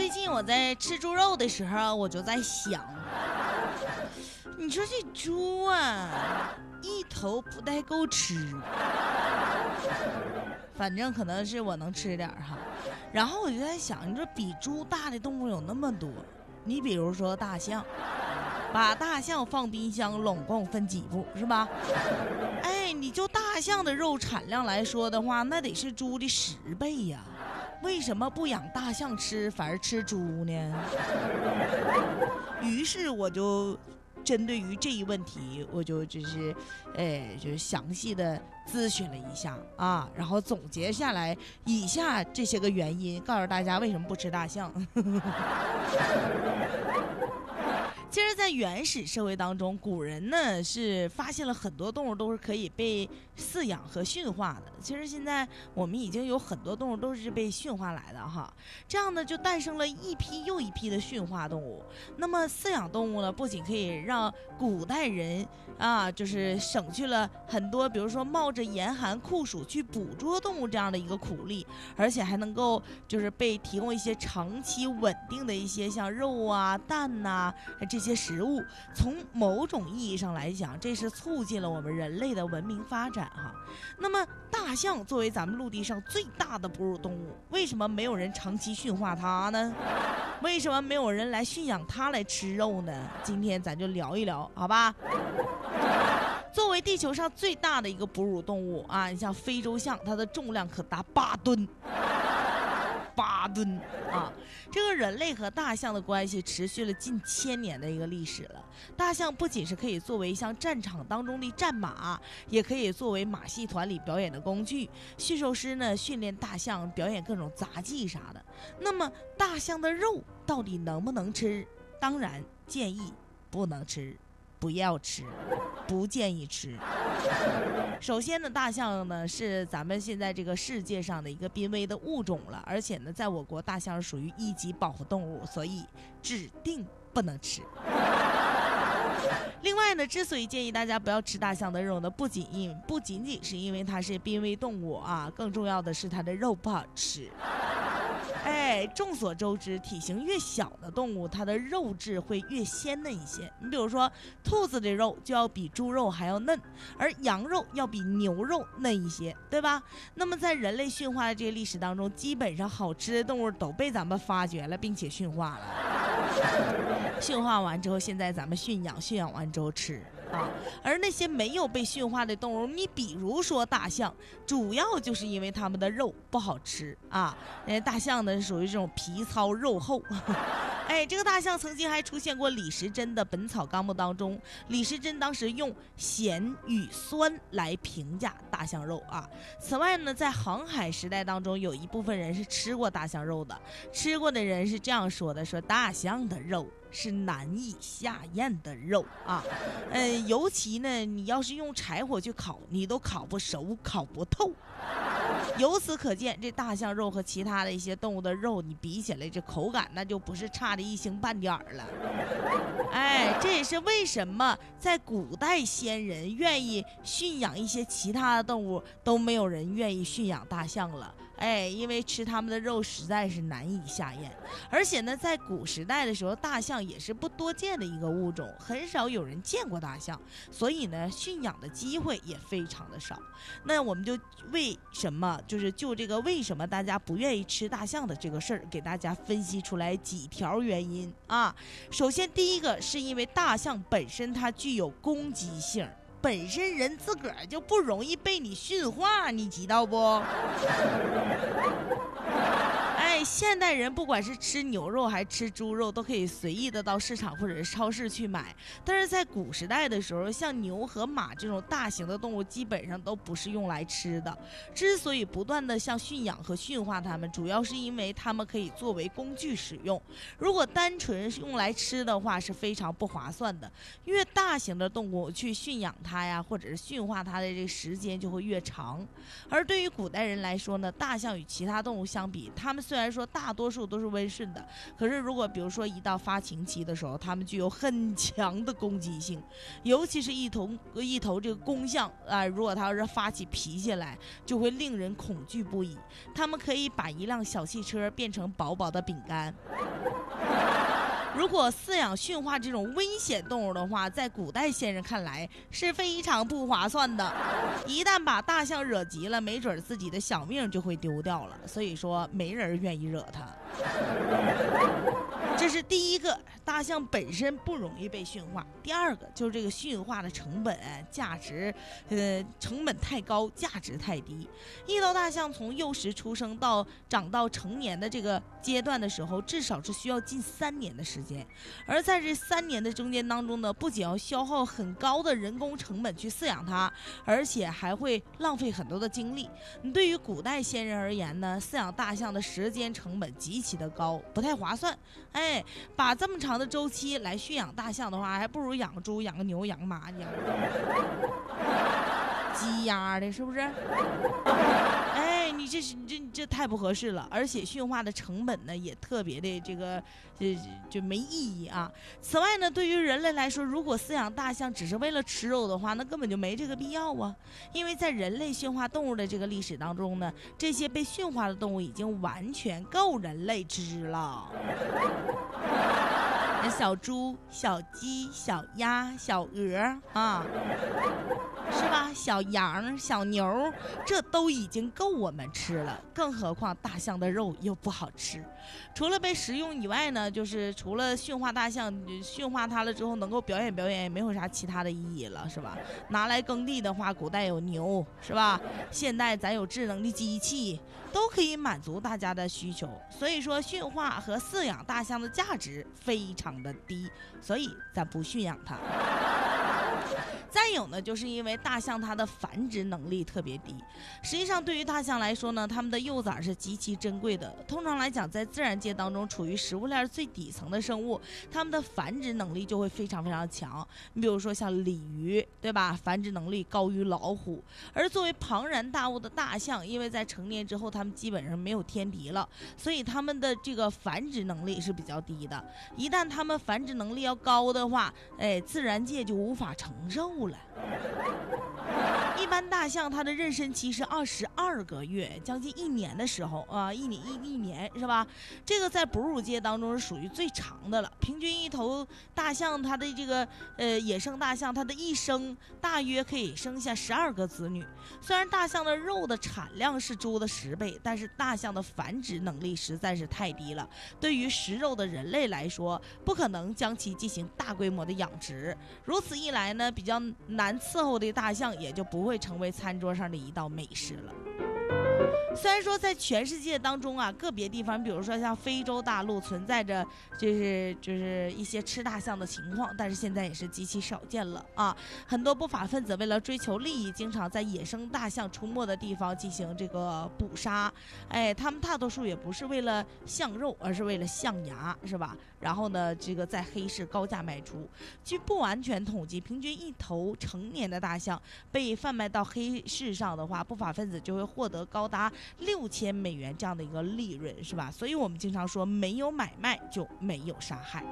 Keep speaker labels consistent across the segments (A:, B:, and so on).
A: 近我在吃猪肉的时候，我就在想，你说这猪啊，一头不带够吃，反正可能是我能吃点哈。然后我就在想，你说比猪大的动物有那么多，你比如说大象，把大象放冰箱拢共分几步是吧？哎，你就大象的肉产量来说的话，那得是猪的10倍呀。为什么不养大象吃，反而吃猪呢？于是我就针对于这一问题，我就是详细的咨询了一下啊，然后总结下来以下这些个原因，告诉大家为什么不吃大象。其实在原始社会当中，古人呢是发现了很多动物都是可以被饲养和驯化的。其实现在我们已经有很多动物都是被驯化来的哈，这样呢就诞生了一批又一批的驯化动物。那么饲养动物呢，不仅可以让古代人啊就是省去了很多，比如说冒着严寒酷暑去捕捉动物这样的一个苦力，而且还能够就是被提供一些长期稳定的一些像肉啊、蛋呐、这些食物。从某种意义上来讲，这是促进了我们人类的文明发展哈。那么大象作为咱们陆地上最大的哺乳动物，为什么没有人长期驯化它呢？为什么没有人来驯养它来吃肉呢？今天咱就聊一聊好吧。作为地球上最大的一个哺乳动物啊，你像非洲象，它的重量可达8吨。8吨啊！这个人类和大象的关系持续了近1000年的一个历史了。大象不仅是可以作为像战场当中的战马，也可以作为马戏团里表演的工具。驯兽师呢训练大象表演各种杂技啥的。那么大象的肉到底能不能吃？当然建议不能吃，不要吃，不建议吃。首先呢，大象呢是咱们现在这个世界上的一个濒危的物种了，而且呢，在我国大象是属于1级保护动物，所以指定不能吃。另外呢，之所以建议大家不要吃大象的肉呢，不仅仅是因为它是濒危动物啊，更重要的是它的肉不好吃。哎，众所周知，体型越小的动物，它的肉质会越鲜嫩一些。你比如说，兔子的肉就要比猪肉还要嫩，而羊肉要比牛肉嫩一些，对吧？那么在人类驯化的这个历史当中，基本上好吃的动物都被咱们发掘了，并且驯化了。驯化完之后，现在咱们驯养完之后吃。啊，而那些没有被驯化的动物，你比如说大象，主要就是因为它们的肉不好吃啊。大象呢属于这种皮糙肉厚。哎，这个大象曾经还出现过李时珍的《本草纲目》当中，李时珍当时用咸与酸来评价大象肉啊。此外呢，在航海时代当中，有一部分人是吃过大象肉的，吃过的人是这样说的：说大象的肉是难以下咽的肉啊，尤其呢，你要是用柴火去烤，你都烤不熟，烤不透。由此可见，这大象肉和其他的一些动物的肉，你比起来，这口感那就不是差的一星半点儿了。哎，这也是为什么在古代先人愿意驯养一些其他的动物，都没有人愿意驯养大象了。哎，因为吃它们的肉实在是难以下咽，而且呢，在古时代的时候，大象也是不多见的一个物种，很少有人见过大象，所以呢，驯养的机会也非常的少。那我们就就这个为什么大家不愿意吃大象的这个事儿，给大家分析出来几条原因啊。首先，第一个是因为大象本身它具有攻击性。本身人自个儿就不容易被你驯化，你知道不？哎，现代人不管是吃牛肉还是吃猪肉，都可以随意的到市场或者是超市去买。但是在古时代的时候，像牛和马这种大型的动物，基本上都不是用来吃的。之所以不断的像驯养和驯化它们，主要是因为它们可以作为工具使用。如果单纯用来吃的话，是非常不划算的。越大型的动物去驯养它呀，或者是驯化它的这个时间就会越长。而对于古代人来说呢，大象与其他动物相比，它们虽然说大多数都是温顺的。可是如果比如说一到发情期的时候，它们具有很强的攻击性，尤其是一头这个公象啊，如果它要是发起脾气来，就会令人恐惧不已。它们可以把一辆小汽车变成薄薄的饼干。如果饲养驯化这种危险动物的话，在古代先人看来是非常不划算的。一旦把大象惹急了，没准自己的小命就会丢掉了。所以说，没人愿意惹它。这是第一个，大象本身不容易被驯化。第二个就是这个驯化的成本价值，成本太高，价值太低。一头大象从幼时出生到长到成年的这个阶段的时候，至少是需要近3年的时间。而在这3年的中间当中呢，不仅要消耗很高的人工成本去饲养它，而且还会浪费很多的精力。对于古代先人而言呢，饲养大象的时间成本极其的高，不太划算。把这么长的周期来驯养大象的话，还不如养个猪、养个牛、养个马、养个鸡鸭的，是不是？你这太不合适了，而且驯化的成本呢也特别的就没意义啊。此外呢，对于人类来说，如果饲养大象只是为了吃肉的话，那根本就没这个必要啊。因为在人类驯化动物的这个历史当中呢，这些被驯化的动物已经完全够人类吃了。小猪、小鸡、小鸭、小鹅啊，是吧？小羊、小牛，这都已经够我们吃了，更何况大象的肉又不好吃。除了被食用以外呢，就是除了驯化大象，驯化它了之后能够表演表演，也没有啥其他的意义了，是吧？拿来耕地的话，古代有牛，是吧？现代咱有智能的机器，都可以满足大家的需求。所以说，驯化和饲养大象的价值非常的低，所以咱不驯养它。再有呢，就是因为大象它的繁殖能力特别低。实际上，对于大象来说呢，它们的幼崽是极其珍贵的。通常来讲，在自然界当中，处于食物链最底层的生物，它们的繁殖能力就会非常非常强。你比如说像鲤鱼，对吧？繁殖能力高于老虎。而作为庞然大物的大象，因为在成年之后，它们基本上没有天敌了，所以它们的这个繁殖能力是比较低的。一旦它们繁殖能力要高的话，自然界就无法承受了。一般大象它的妊娠期是22个月，将近1年的时候啊，一年是吧？这个在哺乳界当中是属于最长的了。平均一头大象它的这个野生大象，它的一生大约可以生下12个子女。虽然大象的肉的产量是猪的10倍，但是大象的繁殖能力实在是太低了。对于食肉的人类来说，不可能将其进行大规模的养殖。如此一来呢，比较难伺候的大象也就不会成为餐桌上的一道美食了。虽然说在全世界当中啊，个别地方，比如说像非洲大陆存在着就是一些吃大象的情况，但是现在也是极其少见了啊。很多不法分子为了追求利益，经常在野生大象出没的地方进行这个捕杀。他们大多数也不是为了象肉，而是为了象牙，是吧？然后呢，这个在黑市高价卖出。据不完全统计，平均一头成年的大象被贩卖到黑市上的话，不法分子就会获得高达6000美元这样的一个利润，是吧？所以我们经常说，没有买卖就没有杀害。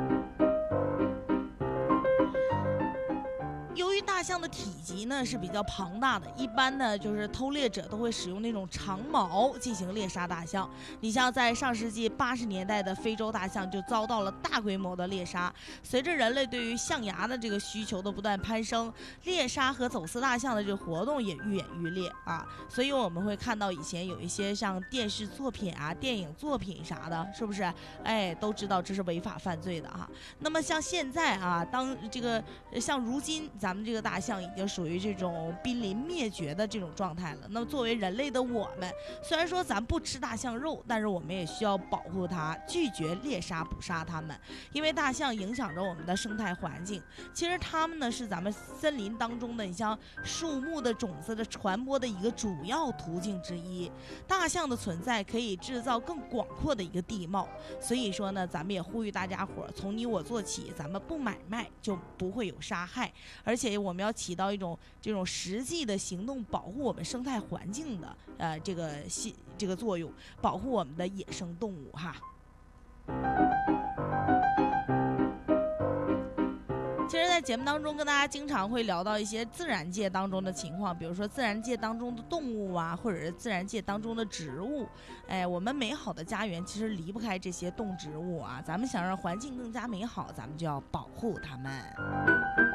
A: 由于大象的体积呢是比较庞大的，一般呢就是偷猎者都会使用那种长矛进行猎杀大象。你像在上世纪80年代的非洲大象就遭到了大规模的猎杀。随着人类对于象牙的这个需求的不断攀升，猎杀和走私大象的这个活动也愈演愈烈啊。所以我们会看到以前有一些像电视作品啊、电影作品啥的，是不是？都知道这是违法犯罪的哈。那么像现在啊，当这个像如今咱们这个大象已经属于这种濒临灭绝的这种状态了。那么作为人类的我们，虽然说咱不吃大象肉，但是我们也需要保护它，拒绝猎杀捕杀它们，因为大象影响着我们的生态环境。其实它们呢是咱们森林当中的你像树木的种子的传播的一个主要途径之一。大象的存在可以制造更广阔的一个地貌，所以说呢，咱们也呼吁大家伙从你我做起，咱们不买卖就不会有杀害。而且我们要要起到这种实际的行动，保护我们生态环境的这个作用，保护我们的野生动物哈。其实，在节目当中跟大家经常会聊到一些自然界当中的情况，比如说自然界当中的动物啊，或者是自然界当中的植物。我们美好的家园其实离不开这些动植物啊。咱们想让环境更加美好，咱们就要保护它们。